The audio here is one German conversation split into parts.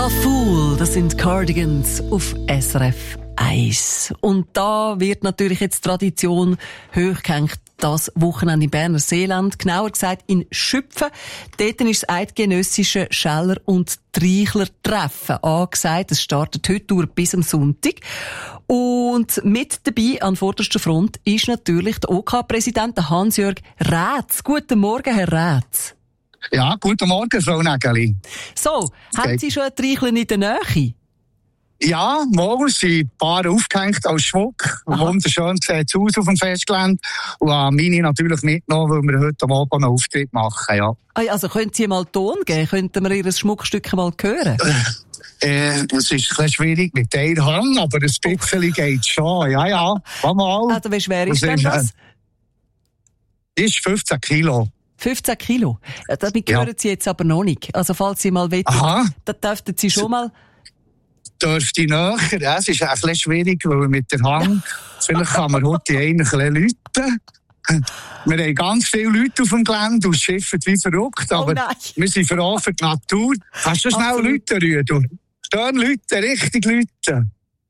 A Fool, das sind Cardigans auf SRF 1. Und da wird natürlich jetzt Tradition hochgehängt. Das Wochenende im Berner Seeland, genauer gesagt in Schüpfen. Dort ist das eidgenössische Scheller- und Treichler-Treffen angesagt. Es startet heute durch bis am Sonntag. Und mit dabei an vorderster Front ist natürlich der OK-Präsident Hans-Jörg Rätz. Guten Morgen, Herr Rätz. Ja, guten Morgen, Frau Nägeli. So, haben Sie schon ein Treicheln in der Nähe? Ja, morgens sind ein paar aufgehängt als Schmuck. Aha. Wunderschön sieht es aus auf dem Festgelände. Und meine natürlich mitgenommen, weil wir heute Abend einen Auftritt machen, ja. Also können Sie mal Ton geben? Könnten wir Ihr Schmuckstück mal hören? Es ist ein bisschen schwierig mit der Hand, aber ein bisschen geht schon. Ja, mal. Also wie schwer ist denn das? Ist 15 Kilo. 15 Kilo. Damit hören Sie jetzt aber noch nicht. Also falls Sie mal wollen, dann dürften Sie schon mal... Dürfte näher. Ja, es ist ein bisschen schwierig, weil mit der Hand, vielleicht kann man heute einen ein bisschen läuten. Wir haben ganz viele Leute auf dem Gelände und schiffen wie verrückt, aber wir sind froh für die Natur. Kannst du schnell Leute rühren? Schön Leute, richtig Leute.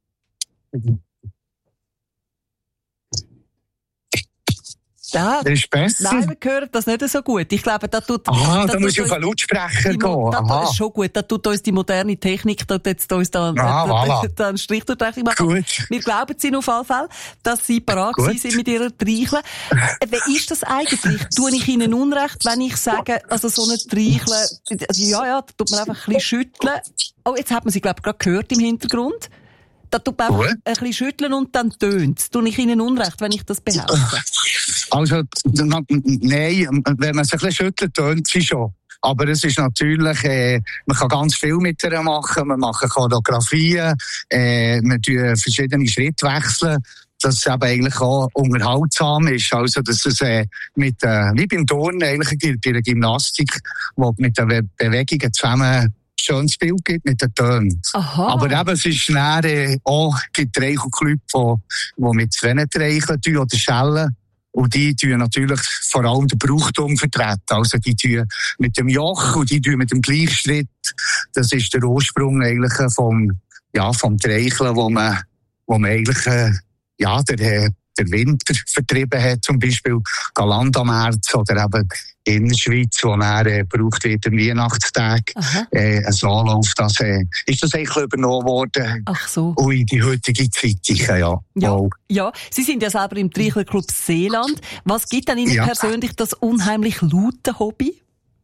Ja, das ist besser. Nein, wir hören das nicht so gut. Ich glaube, da tut... da muss ich auf einen Lautsprecher gehen. Das ist schon gut. Da tut uns die moderne Technik jetzt uns da einen Strich durch die Rechnung machen. Gut. Wir glauben Sie auf alle Fälle, dass Sie parat sind mit Ihrer Treichle. Wie ist das eigentlich? Tue ich Ihnen Unrecht, wenn ich sage, also so eine Treichle, da tut man einfach ein bisschen schütteln. Oh, jetzt hat man sie, glaube ich, gerade gehört im Hintergrund. Da tut man einfach ein bisschen schütteln und dann tönt es. Tue ich Ihnen Unrecht, wenn ich das behaupte? Also, nein, wenn man sich ein bisschen schüttelt, tönt sie schon. Aber es ist natürlich, man kann ganz viel mit ihr machen. Wir machen Choreografien, wir tun verschiedene Schritte wechseln, dass es eben eigentlich auch unterhaltsam ist. Also, dass es wie beim Turnen eigentlich bei der Gymnastik, wo mit den Bewegungen zusammen schönes Bild gibt mit den Tönen. Aha. Aber eben, es ist näher auch gibt Treichelclub, die mit zwei Treicheln tun oder schellen. Und die tun natürlich vor allem den Brauchtum vertreten. Also die tun mit dem Joch und die tun mit dem Gleichschritt. Das ist der Ursprung eigentlich vom Treicheln, wo man eigentlich, der Winter vertrieben hat, zum Beispiel Galant am März oder eben in der Schweiz, wo dann gebraucht wird am Weihnachtstag. So läuft das. Ist das eigentlich übernommen worden? Ach so. Und in die heutige Zeit, ja. Ja, Sie sind ja selber im Treichlerclub Seeland. Was gibt denn Ihnen persönlich das unheimlich laute Hobby?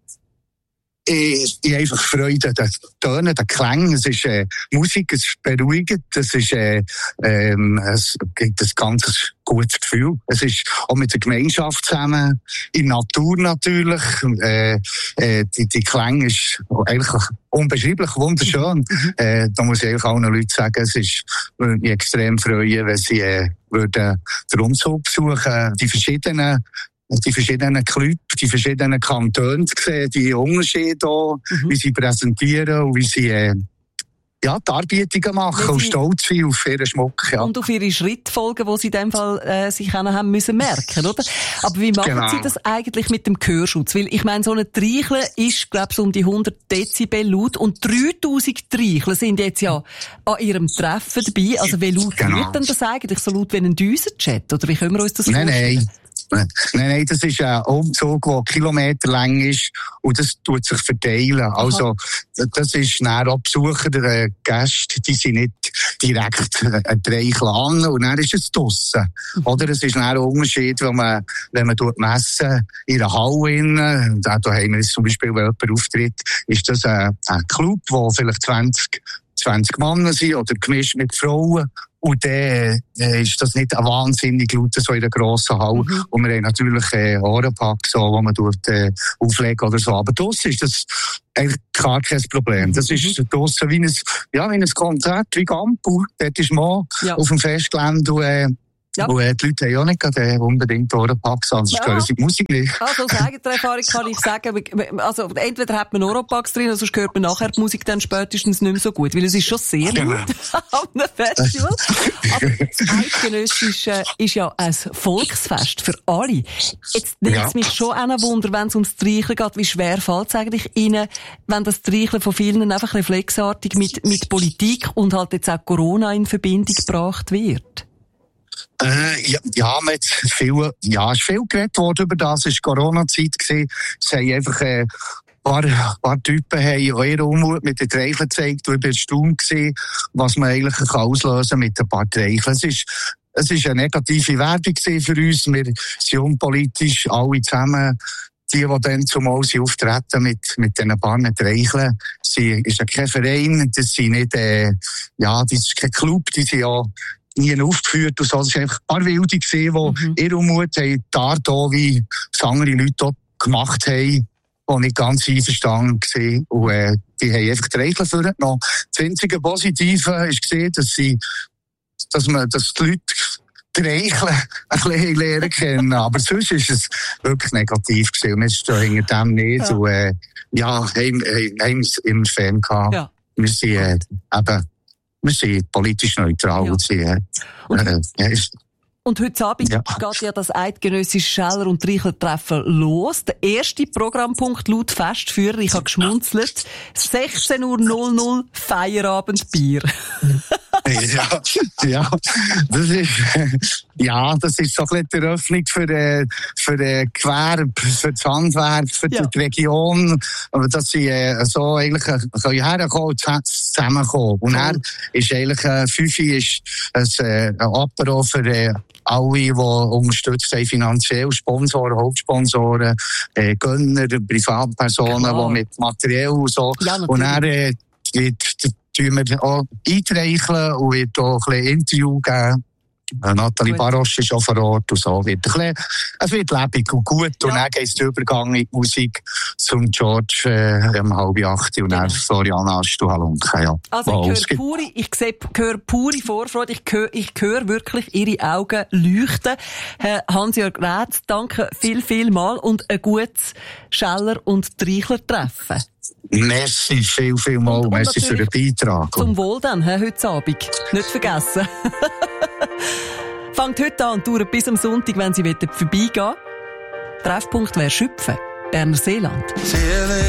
Ich habe einfach Freude, den Tönen, den Klängen. Es ist Musik, es ist beruhigend, es ist es gibt ein ganz gutes Gefühl. Es ist auch mit der Gemeinschaft zusammen, in der Natur natürlich. Die Klänge ist eigentlich unbeschreiblich wunderschön. Da muss ich eigentlich allen Leuten sagen, würde mich extrem freuen, wenn sie würden den Umzug besuchen, die verschiedenen Clubs, die verschiedenen Kantone zu sehen, die Unterschiede hier, wie sie präsentieren und wie sie die Arbeitungen machen und stolz sind auf ihren Schmuck. Ja. Und auf ihre Schrittfolgen, die sie in dem Fall sich haben müssen merken, oder? Aber wie machen Sie das eigentlich mit dem Gehörschutz? Weil ich meine, so eine Treichle ist, glaube ich, um die 100 Dezibel laut und 3000 Treichle sind jetzt ja an ihrem Treffen dabei. Also wie laut wird denn das eigentlich? So laut wie ein Düsenjet? Oder wie können wir uns das vorstellen? Nein, das ist ein Umzug, der kilometerlang ist und das tut sich verteilen. Aha. Also, das ist dann auch Besucher, Gäste, die sind nicht direkt ein Treichl an und dann ist es draussen. Oder es ist dann ein Unterschied, wenn man messen in einer Halle, da haben wir jetzt zum Beispiel, wenn jemand auftritt, ist das ein Club, wo vielleicht 20 Männer sind oder gemischt mit Frauen. Und dann ist das nicht ein wahnsinnig laut, so in der grossen Halle. Und wir haben natürlich Ohrenpack, so, wo man auflegen oder so. Aber draussen ist das eigentlich gar kein Problem. Das ist draussen wie ein Konzert, wie Gampel. Dort ist man auf dem Festgelände und Ja. Und die Leute haben auch nicht gerade unbedingt Oropax, sonst hören sie die Musik nicht. Also aus eigener Erfahrung kann ich sagen, also entweder hat man Oropax drin, oder sonst hört man nachher die Musik dann spätestens nicht mehr so gut, weil es ist schon sehr laut an einem Festival. Aber das Eidgenössische ist ja ein Volksfest für alle. Jetzt nimmt es mich schon auch Wunder, wenn es ums Streicheln geht, wie schwer fällt es eigentlich Ihnen, wenn das Streicheln von vielen einfach reflexartig mit Politik und halt jetzt auch Corona in Verbindung gebracht wird? Man hat viel, ist viel geredet worden über das. Es war Corona-Zeit gewesen. Es haben einfach, ein paar Typen haben ihre Unmut mit den Treicheln gezeigt. Und ich war erstaunt gewesen, was man eigentlich auslösen kann mit ein paar Treicheln. Es ist eine negative Werbung für uns. Wir sind unpolitisch, alle zusammen. Die dann zumal sie auftreten mit diesen paar Treicheln. Sie ist ja kein Verein, das sind nicht, das ist kein Club, die sind ja nie aufgeführt und so. Es waren einfach ein paar Wilde gewesen, die ihre Unmut haben, die Art auch, wie es andere Leute auch gemacht haben, die nicht ganz einverstanden waren. Und, die haben einfach die Regeln vorgenommen. Das einzige Positive war, dass die Leute die Regeln ein bisschen lernen können. Aber sonst ist es wirklich negativ gewesen. Wir stehen hinter dem nicht. Ja. Und, haben es immer Fan gehabt. Ja. Wir sind politisch neutral. Ja. Und heute Abend geht ja das eidgenössische Scheller- und Treicheltreffen los. Der erste Programmpunkt laut Festführer, ich habe geschmunzelt, 16:00 Uhr Feierabendbier. Das ist so ein bisschen die Eröffnung für Gewerbe, für das Handwerk, für die Region, dass sie so eigentlich herkommen und zusammenkommen. Und dann ist eigentlich 5 ist ein Apero für alle, die unterstützt haben, finanziell, Sponsoren, Hauptsponsoren, Gönner, Privatpersonen, die mit materiell und so. Ja, und dann tun wir auch eintreicheln und wird auch ein bisschen Interview geben. Nathalie Barosch ist auch vor Ort und so. Es wird lebendig und gut. Und dann geht es den Übergang in die Musik zum George 7:30 und dann Florian Astu-Halunke. Ja. Also ich höre pure Vorfreude. Ich höre wirklich Ihre Augen leuchten. Herr Hans-Jörg Rätz, danke viel mal und ein gutes Scheller- und Treichler-Treffen. Merci, viel mal. Merci für den Beitrag. Zum Wohl dann, heute Abend. Nicht vergessen. Fangt heute an und dauert bis am Sonntag, wenn Sie vorbeigehen wollen. Treffpunkt wäre Schüpfen, Berner Seeland.